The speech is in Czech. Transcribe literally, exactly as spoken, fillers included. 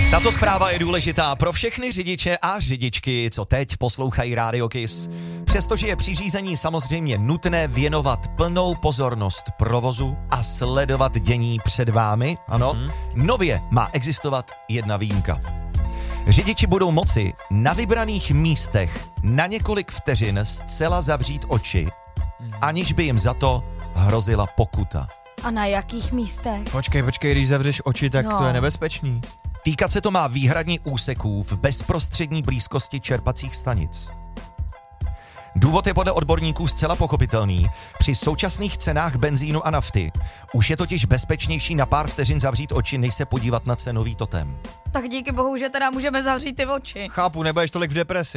Tato zpráva je důležitá pro všechny řidiče a řidičky, co teď poslouchají Radio Kiss. Přestože je při řízení samozřejmě nutné věnovat plnou pozornost provozu a sledovat dění před vámi, ano, mm-hmm. nově má existovat jedna výjimka. Řidiči budou moci na vybraných místech na několik vteřin zcela zavřít oči, aniž by jim za to hrozila pokuta. A na jakých místech? Počkej, počkej, když zavřeš oči, tak no. to je nebezpečný. Týkat se to má výhradně úseků v bezprostřední blízkosti čerpacích stanic. Důvod je podle odborníků zcela pochopitelný. Při současných cenách benzínu a nafty už je totiž bezpečnější na pár vteřin zavřít oči, než se podívat na cenový totem. Tak díky bohu, že teda můžeme zavřít ty oči. Chápu, nebudeš tolik v depresi.